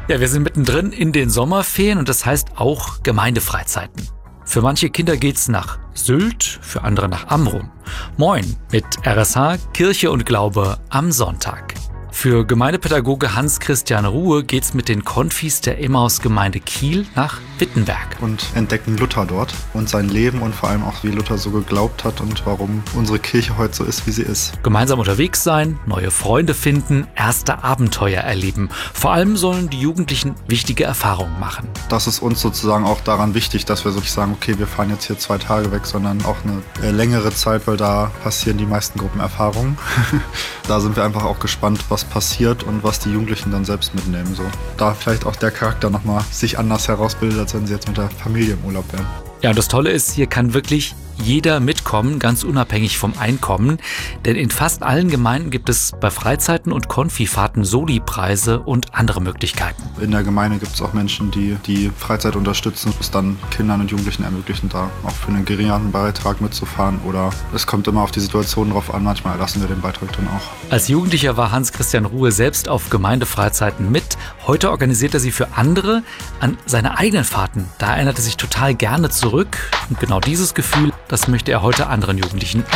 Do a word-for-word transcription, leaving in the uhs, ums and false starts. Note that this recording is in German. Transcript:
Ja, wir sind mittendrin in den Sommerferien und das heißt auch Gemeindefreizeiten. Für manche Kinder geht's nach Sylt, für andere nach Amrum. Moin mit R S H Kirche und Glaube am Sonntag. Für Gemeindepädagoge Hans-Christian Ruhe geht's mit den Konfis der Emmaus-Gemeinde Kiel nach Wittenberg. Und entdecken Luther dort und sein Leben und vor allem auch, wie Luther so geglaubt hat und warum unsere Kirche heute so ist, wie sie ist. Gemeinsam unterwegs sein, neue Freunde finden, erste Abenteuer erleben. Vor allem sollen die Jugendlichen wichtige Erfahrungen machen. Das ist uns sozusagen auch daran wichtig, dass wir wirklich sagen, okay, wir fahren jetzt hier zwei Tage weg, sondern auch eine längere Zeit, weil da passieren die meisten Gruppenerfahrungen. Da sind wir einfach auch gespannt, was passiert und was die Jugendlichen dann selbst mitnehmen. So. Da vielleicht auch der Charakter nochmal sich anders herausbildet, als wenn sie jetzt mit der Familie im Urlaub wären. Ja, und das Tolle ist, hier kann wirklich jeder mitkommen, ganz unabhängig vom Einkommen. Denn in fast allen Gemeinden gibt es bei Freizeiten und Konfifahrten Soli-Preise und andere Möglichkeiten. In der Gemeinde gibt es auch Menschen, die die Freizeit unterstützen, es dann Kindern und Jugendlichen ermöglichen, da auch für einen geringeren Beitrag mitzufahren. Oder es kommt immer auf die Situation drauf an, manchmal erlassen wir den Beitrag dann auch. Als Jugendlicher war Hans-Christian Ruhe selbst auf Gemeindefreizeiten mit. Heute organisiert er sie für andere an seine eigenen Fahrten. Da erinnert er sich total gerne zurück. Und genau dieses Gefühl, das möchte er heute anderen Jugendlichen